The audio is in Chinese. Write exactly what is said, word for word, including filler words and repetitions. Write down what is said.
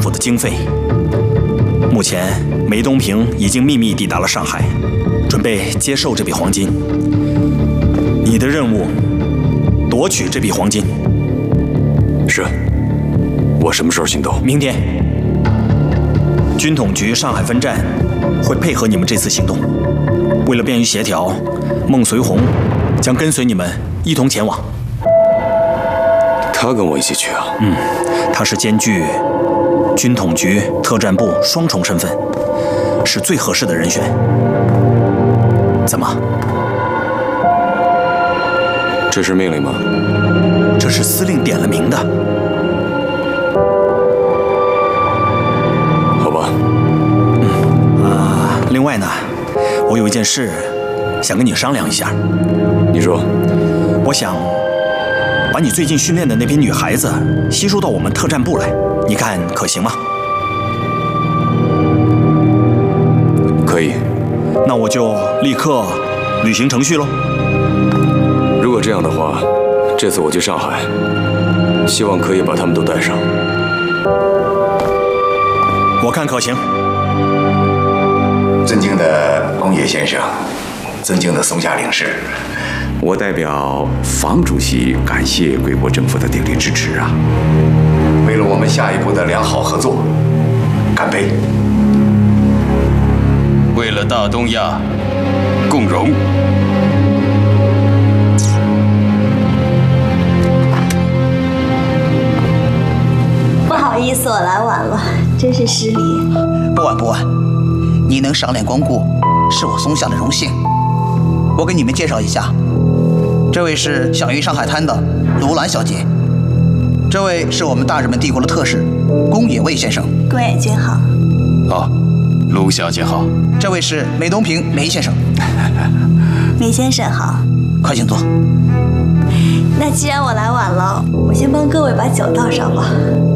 府的经费。目前，梅东平已经秘密抵达了上海，准备接受这笔黄金。你的任务，夺取这笔黄金。 是。我什么时候行动？ 明天。军统局上海分站会配合你们这次行动。为了便于协调，孟随红将跟随你们一同前往。 他跟我一起去啊？ 嗯，他是兼具军统局、特战部双重身份，是最合适的人选。怎么？ 这是命令吗？ 这是司令点了名的。 好吧。 嗯啊，另外呢，我有一件事想跟你商量一下。 你说。 我想把你最近训练的那批女孩子吸收到我们特战部来，你看可行吗？ 可以。 那我就立刻履行程序喽。 如果这样的话，这次我去上海，希望可以把他们都带上。 我看可行。 尊敬的宫野先生，尊敬的松下领事， 我代表房主席感谢贵国政府的鼎力支持啊！ 为了我们下一步的良好合作，干杯！ 为了大东亚共荣。 不好意思，我来晚了，真是失礼。 不晚不晚，你能赏脸光顾，是我松下的荣幸。我给你们介绍一下，这位是享誉上海滩的卢兰小姐，这位是我们大日本帝国的特使宫野卫先生。 宫野君好。 哦，卢小姐好。 这位是梅东平梅先生。 梅先生好。 快请坐。 那既然我来晚了，我先帮各位把酒倒上吧。